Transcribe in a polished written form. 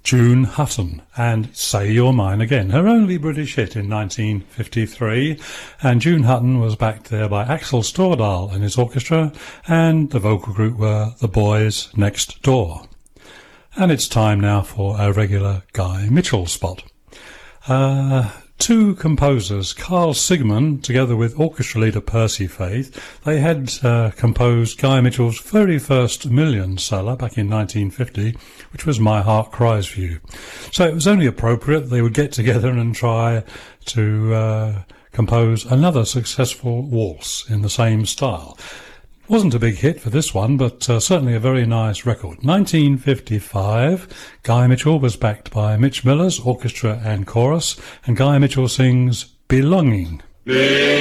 June Hutton and Say You're Mine Again, her only British hit in 1953, and June Hutton was backed there by Axel Stordahl and his orchestra, and the vocal group were the Boys Next Door. And it's time now for a regular Guy Mitchell spot. Two composers, Carl Sigman, together with orchestra leader Percy Faith, they had composed Guy Mitchell's very first million seller back in 1950, which was My Heart Cries For You. So it was only appropriate they would get together and try to compose another successful waltz in the same style. Wasn't a big hit for this one, but certainly a very nice record. 1955, Guy Mitchell was backed by Mitch Miller's orchestra and chorus, and Guy Mitchell sings Belonging.